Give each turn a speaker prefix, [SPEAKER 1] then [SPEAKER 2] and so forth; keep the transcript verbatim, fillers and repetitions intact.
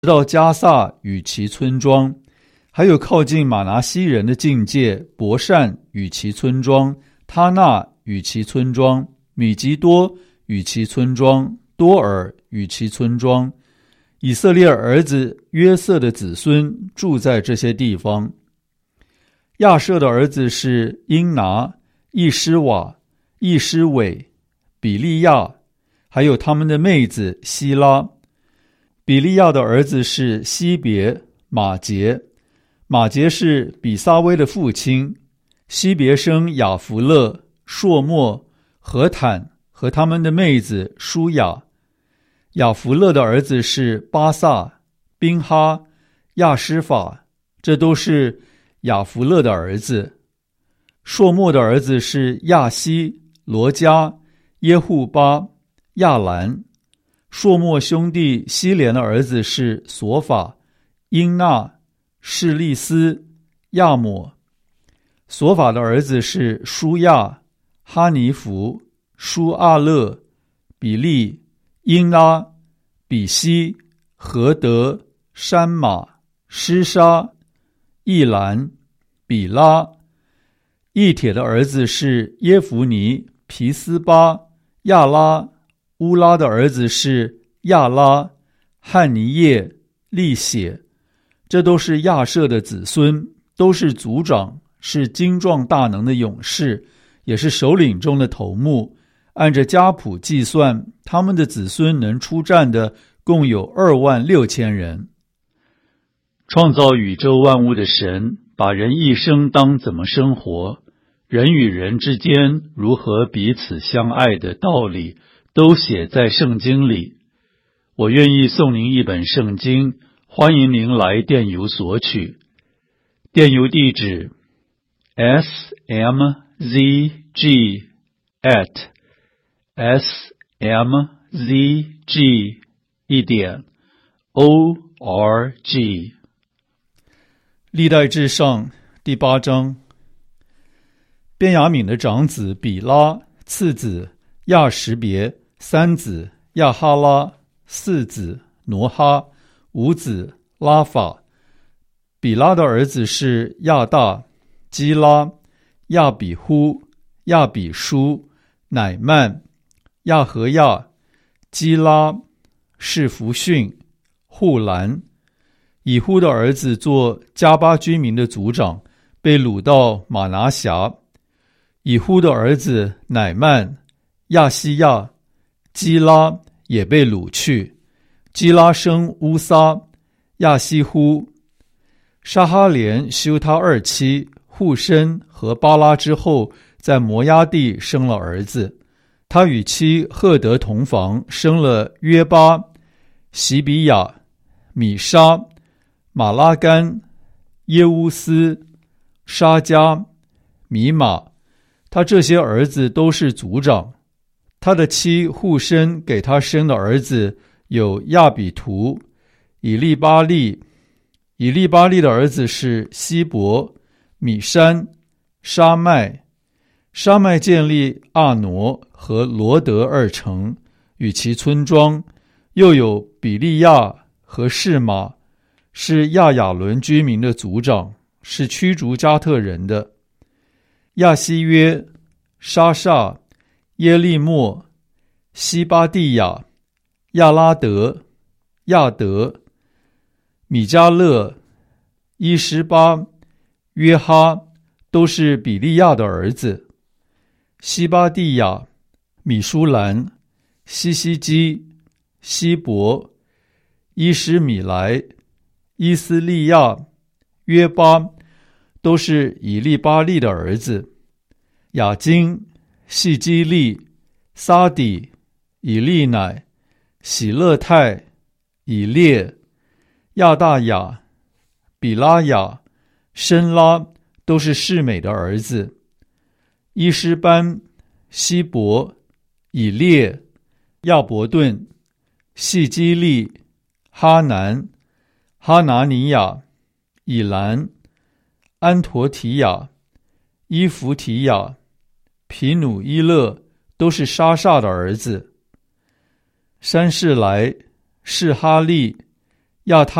[SPEAKER 1] 到加萨与其村庄，还有靠近马拿西人的境界伯善与其村庄，他纳与其村庄，米吉多与其村庄，多尔与其村庄。以色列儿子约瑟的子孙住在这些地方。亚舍的儿子是因拿、易施瓦、易施伟、比利亚，还有他们的妹子希拉。比利亚的儿子是西别、马杰，马杰是比撒威的父亲。西别生雅弗勒、朔莫、何坦和他们的妹子舒雅。雅弗勒的儿子是巴萨、宾哈、亚施法，这都是雅弗勒的儿子。朔莫的儿子是亚西、罗加、耶户巴、亚兰。朔莫兄弟希连的儿子是索法、因纳、示利斯、亚抹。索法的儿子是舒亚、哈尼弗、舒阿勒、比利、因拉、比西、何德、山马、施沙、易兰、比拉。易帖的儿子是耶弗尼、皮斯巴、亚拉。乌拉的儿子是亚拉、汉尼叶、利血，这都是亚舍的子孙，都是族长，是精壮大能的勇士，也是首领中的头目。按着家谱计算，他们的子孙能出战的共有二万六千人。创造宇宙万物的神，把人一生当怎么生活，人与人之间如何彼此相爱的道理，都写在圣经里。我愿意送您一本圣经，欢迎您来电邮索取。电邮地址 s m z g at s m z g 一点 o r g。 历代志上第八章。便雅悯的长子比拉，次子亚什别，三子亚哈拉，四子挪哈，五子拉法。比拉的儿子是亚大、基拉、亚比呼、亚比书、乃曼、亚和亚、基拉、士弗逊、户兰。以呼的儿子做加巴居民的族长，被掳到马拿辖。以呼的儿子乃曼、亚西亚、基拉也被掳去。基拉生乌撒、亚西呼。沙哈连休他二妻户申和巴拉之后，在摩押地生了儿子。他与妻赫德同房，生了约巴、席比亚、米沙、马拉干、耶乌斯、沙加、米玛。他这些儿子都是族长。他的妻户申给他生的儿子有亚比图、以利巴利。以利巴利的儿子是希伯、米山、沙麦。沙麦建立阿挪和罗德二城，与其村庄，又有比利亚和士马，是亚雅伦居民的族长，是驱逐加特人的。亚西约、沙煞、耶利莫、西巴蒂亚、亚拉德、亚德、米迦勒、伊施巴、约哈，都是比利亚的儿子。西巴蒂亚、米舒兰、西西基、希伯、伊施米莱、伊斯利亚、约巴，都是以利巴利的儿子。雅金、细基利、撒底、以利乃、喜勒泰、以列、亚大雅、比拉雅、申拉，都是示美的儿子。伊施班、希伯、以列、亚伯顿、细基利、哈南、哈拿尼亚、以兰、安陀提亚、伊弗提亚、皮努伊勒，都是沙煞的儿子。山士来、士哈利、 亚他